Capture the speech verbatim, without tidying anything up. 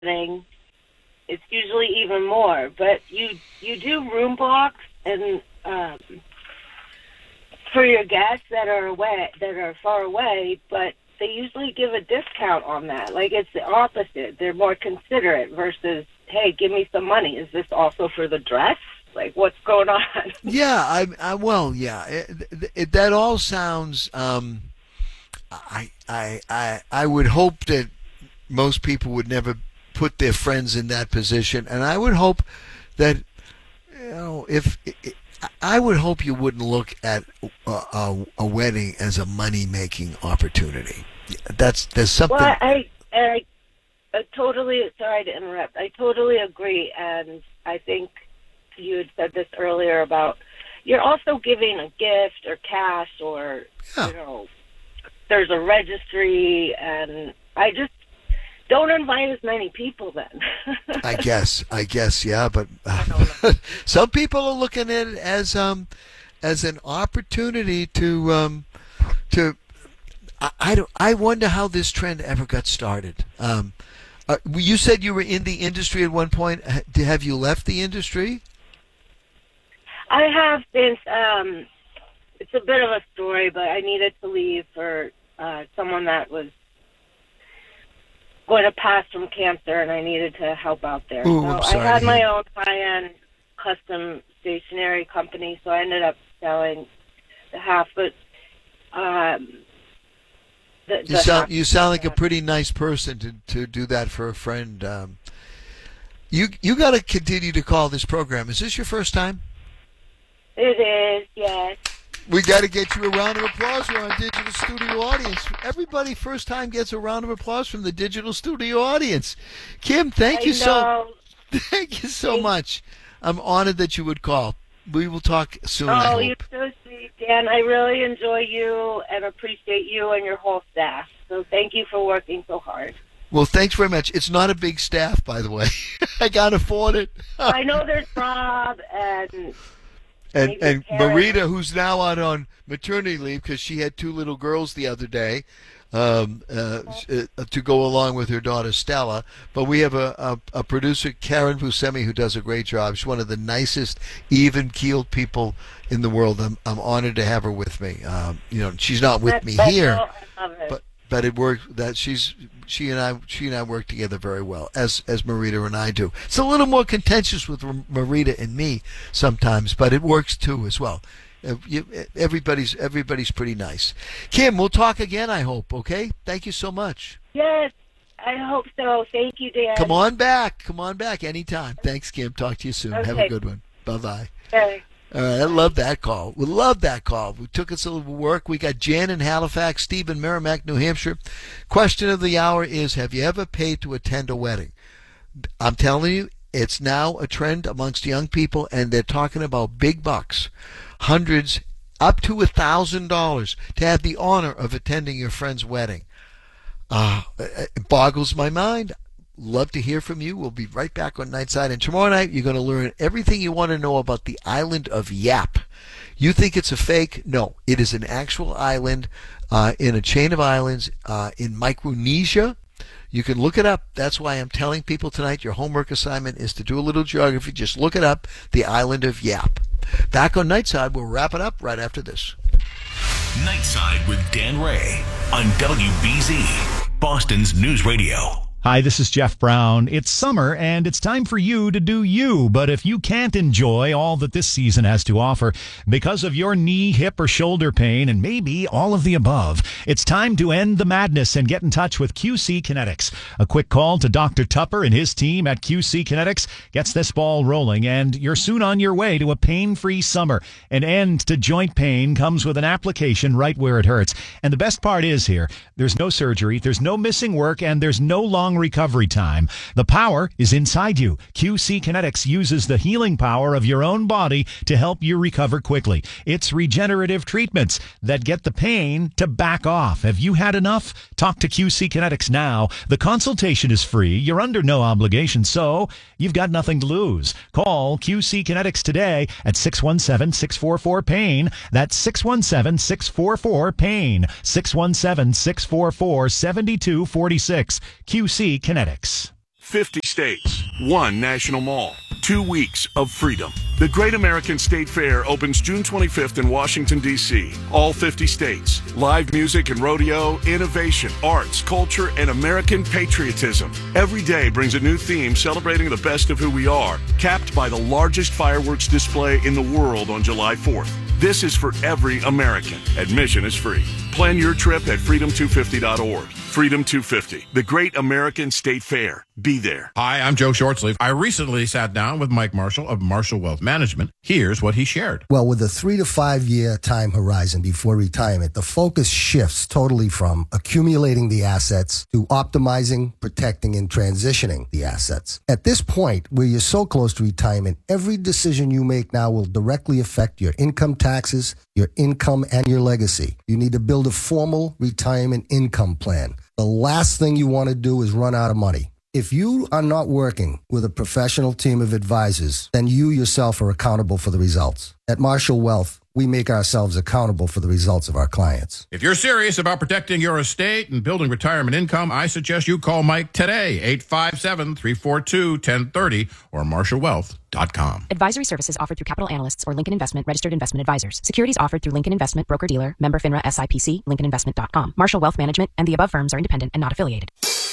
wedding, it's usually even more. But you you do room blocks and um, for your guests that are away that are far away, but they usually give a discount on that. Like, it's the opposite. They're more considerate versus, hey, give me some money. Is this also for the dress? Like, what's going on? Yeah, I, I well, yeah, it, it, that all sounds. Um, I, I, I, I would hope that most people would never put their friends in that position, and I would hope that, you know, if I would hope you wouldn't look at a, a, a wedding as a money-making opportunity. That's there's something. Well, I, I, I totally. Sorry to interrupt. I totally agree, and I think you had said this earlier about you're also giving a gift or cash or yeah. you know, there's a registry, and I just don't invite as many people then. I guess, I guess, yeah, but uh, some people are looking at it as um as an opportunity to um to. I, I don't. I wonder how this trend ever got started. Um, uh, you said you were in the industry at one point. Have you left the industry? I have since. Um, it's a bit of a story, but I needed to leave for uh, someone that was going to pass from cancer, and I needed to help out there. Ooh, so I'm sorry I had to my hear. own high-end custom stationery company, so I ended up selling the half, but. Um, The, You sound you sound like a pretty nice person to, to do that for a friend. Um, you you got to continue to call this program. Is this your first time? It is, yes. We got to get you a round of applause from our digital studio audience. Everybody, first time gets a round of applause from the digital studio audience. Kim, thank I you so know. thank you so Thank- much. I'm honored that you would call. We will talk soon. I Oh, hope. you're so sweet, Dan. I really enjoy you and appreciate you and your whole staff. So thank you for working so hard. Well, thanks very much. It's not a big staff, by the way. I can't afford it. I know there's Rob and And maybe and Karen. Marita, who's now out on maternity leave because she had two little girls the other day, um, uh, uh, to go along with her daughter Stella. But we have a, a, a producer, Karen Buscemi, who does a great job. She's one of the nicest, even-keeled people in the world. I'm I'm honored to have her with me. Um, you know, she's not with That's me special. here, I love it. but but it works. That she's she and I she and I work together very well, as as Marita and I do. It's a little more contentious with Marita and me sometimes, but it works too as well. Uh, you, everybody's everybody's pretty nice. Kim, we'll talk again, I hope. Okay, thank you so much. Yes, I hope so. Thank you, Dan. Come on back. Come on back anytime. Thanks, Kim. Talk to you soon. Have a Okay. good one. Bye bye. Okay. All right, I love that call. We love that call. We took us a little work. We got Jan in Halifax, Steve in Merrimack, New Hampshire. Question of the hour is, have you ever paid to attend a wedding? I'm telling you, it's now a trend amongst young people, and they're talking about big bucks, hundreds, up to a thousand dollars to have the honor of attending your friend's wedding. Uh, it boggles my mind. Love to hear from you. We'll be right back on Nightside. And tomorrow night, you're going to learn everything you want to know about the island of Yap. You think it's a fake? No, it is an actual island uh, in a chain of islands uh, in Micronesia. You can look it up. That's why I'm telling people tonight your homework assignment is to do a little geography. Just look it up, the island of Yap. Back on Nightside, we'll wrap it up right after this. Nightside with Dan Ray on W B Z, Boston's News Radio. Hi, this is Jeff Brown. It's summer, and it's time for you to do you. But if you can't enjoy all that this season has to offer because of your knee, hip, or shoulder pain, and maybe all of the above, it's time to end the madness and get in touch with Q C Kinetics. A quick call to Doctor Tupper and his team at Q C Kinetics gets this ball rolling, and you're soon on your way to a pain-free summer. An end to joint pain comes with an application right where it hurts. And the best part is here, there's no surgery, there's no missing work, and there's no long recovery time. The power is inside you. Q C Kinetics uses the healing power of your own body to help you recover quickly. It's regenerative treatments that get the pain to back off. Have you had enough? Talk to Q C Kinetics now. The consultation is free. You're under no obligation, so you've got nothing to lose. Call Q C Kinetics today at six one seven, six four four, PAIN. That's six one seven, six four four, PAIN. six one seven, six four four, seven two four six. Q C Kinetics. fifty states, one national mall, two weeks of freedom. The Great American State Fair opens June twenty-fifth in Washington, D C All fifty states. Live music and rodeo, innovation, arts, culture, and American patriotism. Every day brings a new theme celebrating the best of who we are, capped by the largest fireworks display in the world on July fourth. This is for every American. Admission is free. Plan your trip at freedom two fifty dot org. Freedom two fifty, the Great American State Fair. Be there. Hi, I'm Joe Shortsleeve. I recently sat down with Mike Marshall of Marshall Wealth Management. Here's what he shared. Well, with a three to five year time horizon before retirement, the focus shifts totally from accumulating the assets to optimizing, protecting, and transitioning the assets. At this point, where you're so close to retirement, every decision you make now will directly affect your income taxes, your income, and your legacy. You need to build a formal retirement income plan. The last thing you want to do is run out of money. If you are not working with a professional team of advisors, then you yourself are accountable for the results. At Marshall Wealth, we make ourselves accountable for the results of our clients. If you're serious about protecting your estate and building retirement income, I suggest you call Mike today, eight five seven, three four two, one zero three zero or marshall wealth dot com. Advisory services offered through Capital Analysts or Lincoln Investment Registered Investment Advisors. Securities offered through Lincoln Investment Broker Dealer, member FINRA S I P C, Lincoln Investment dot com. Marshall Wealth Management and the above firms are independent and not affiliated.